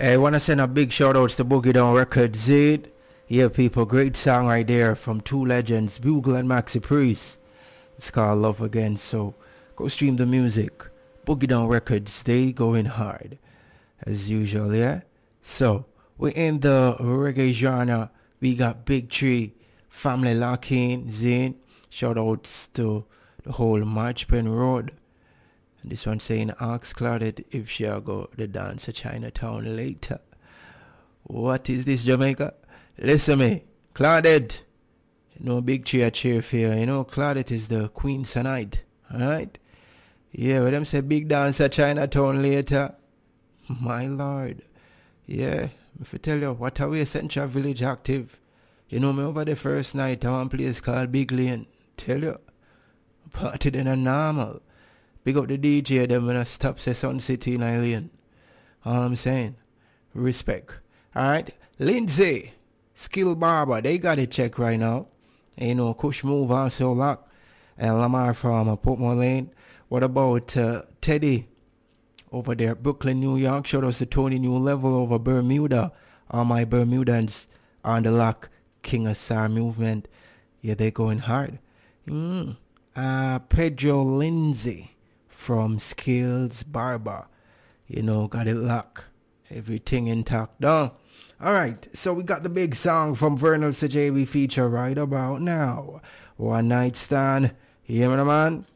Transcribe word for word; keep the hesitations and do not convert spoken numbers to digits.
I want to send a big shout outs to Boogie Down Records, Zed. Yeah, people, great song right there from two legends, Bugle and Maxi Priest. It's called Love Again, so go stream the music. Boogie Down Records, they going hard, as usual, yeah? So, we're in the reggae genre. We got Big Tree, Family Lock-In, Zane. Shout outs to the whole Marchpen Road. And this one saying, ask Claudette if she'll go the dance to Chinatown later. What is this, Jamaica? Listen me, Claudette. You know, Big Tree a cheer for you. You know, Claudette is the queen tonight. Alright? Yeah, when them say big dance at Chinatown later. My lord. Yeah, if I tell you, what a way Central Village active. You know me over the first night, I one place called Big Lane. Tell you, party then a normal. Big up the D J, them when I stop say Sun City in Lane. All I'm saying, respect. Alright, Lindsay, Skill Barber, they got it checked right now. And you know, Kush Move also lock. And Lamar from uh, Portmore Lane. What about uh, Teddy over there, Brooklyn, New York? Shout out to Tony New Level over Bermuda. All my Bermudans on the lock. King of Sar movement. Yeah, they're going hard. Mm. Uh, Pedro Lindsay from Skills Barber. You know, got it locked. Everything intact. Done. Alright, so we got the big song from Vernal C J we feature right about now. One Night Stand. You hear me, man?